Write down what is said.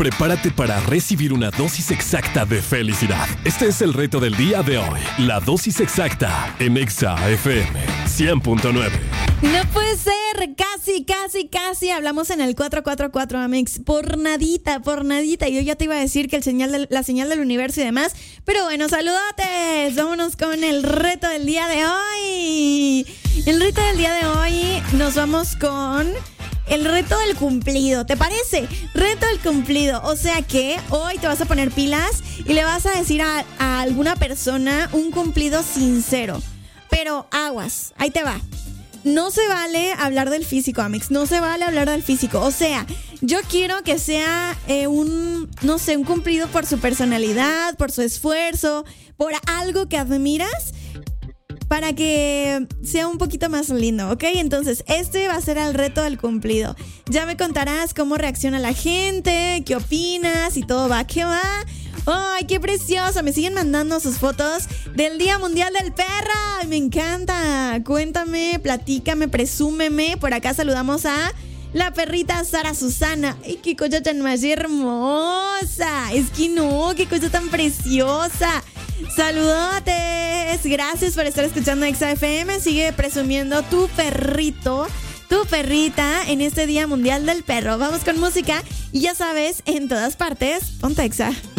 Prepárate para recibir una dosis exacta de felicidad. Este es el reto del día de hoy. La dosis exacta en Exa FM 100.9. No puede ser, casi hablamos en el 444, Amex, por nadita, yo ya te iba a decir que la señal del universo y demás, pero bueno, saludotes, vámonos con el reto del día de hoy. El reto del día de hoy nos vamos con el reto del cumplido, ¿te parece? Reto del cumplido, o sea que hoy te vas a poner pilas y le vas a decir a alguna persona un cumplido sincero, pero aguas, ahí te va. No se vale hablar del físico, Amex. No se vale hablar del físico. O sea, yo quiero que sea un cumplido por su personalidad, por su esfuerzo, por algo que admiras, para que sea un poquito más lindo, ¿ok? Entonces, este va a ser el reto del cumplido. Ya me contarás cómo reacciona la gente, qué opinas y todo va. ¿Qué va? ¡Ay, qué precioso! Me siguen mandando sus fotos del Día Mundial del Perro. ¡Ay, me encanta! Cuéntame, platícame, presúmeme. Por acá saludamos a la perrita Sara Susana. ¡Ay, qué cosa tan más hermosa! Es que no, qué cosa tan preciosa. Saludotes. Gracias por estar escuchando Exa FM. Sigue presumiendo tu perrito, tu perrita en este Día Mundial del Perro. Vamos con música y ya sabes, en todas partes, ponte Exa.